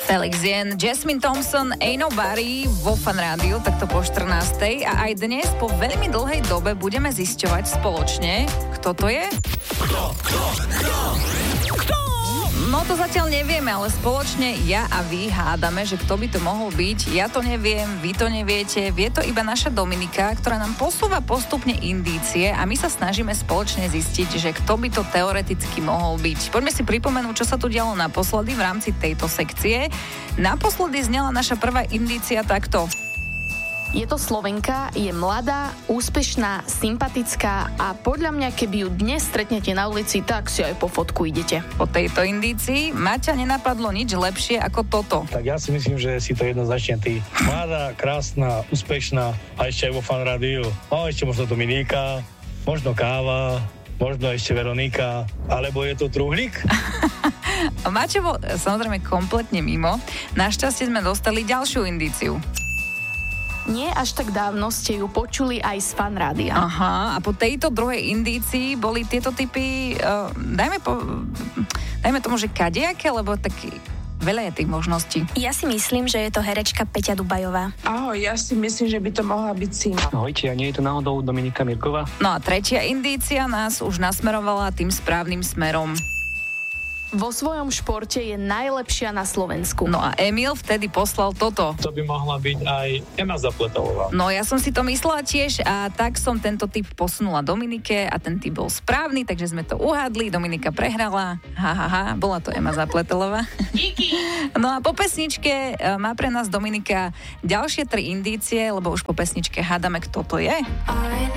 Felix Jen, Jasmine Thompson, Ain't Nobody vo Fan Rádiu, takto po 14. A aj dnes po veľmi dlhej dobe budeme zisťovať spoločne, kto to je? Kto? No to zatiaľ nevieme, ale spoločne ja a vy hádame, že kto by to mohol byť. Ja to neviem, vy to neviete, vie to iba naša Dominika, ktorá nám posúva postupne indície a my sa snažíme spoločne zistiť, že kto by to teoreticky mohol byť. Poďme si pripomenúť, čo sa tu dialo naposledy v rámci tejto sekcie. Naposledy znela naša prvá indícia takto. Je to Slovenka, je mladá, úspešná, sympatická a podľa mňa, keby ju dnes stretnete na ulici, tak si aj po fotku idete. Po tejto indícii Maťa nenapadlo nič lepšie ako toto. Tak ja si myslím, že si to jednoznačne ty. Mladá, krásna, úspešná a ešte aj vo Fan Rádiu. No ešte možno Dominika, možno Káva, možno ešte Veronika, alebo je to Truhlík? Maťo bol samozrejme kompletne mimo. Našťastie sme dostali ďalšiu indíciu. Nie až tak dávno ste ju počuli aj z Fan Rádia. Aha, a po tejto druhej indícii boli tieto typy, dajme tomu, že kadejaké, lebo taký veľa je tých možností. Ja si myslím, že je to herečka Peťa Dubajová. Ahoj, ja si myslím, že by to mohla byť Sima. Ahojte, a nie je to náhodou Dominika Mirková? No a tretia indícia nás už nasmerovala tým správnym smerom. Vo svojom športe je najlepšia na Slovensku. No a Emil vtedy poslal toto. To by mohla byť aj Ema Zapletalová. No ja som si to myslela tiež a tak som tento tip posunula Dominike a ten tip bol správny, takže sme to uhádli, Dominika prehrala. Bola to Ema Zapletelová. No a po pesničke má pre nás Dominika ďalšie 3 indície, lebo už po pesničke hádame, kto to je.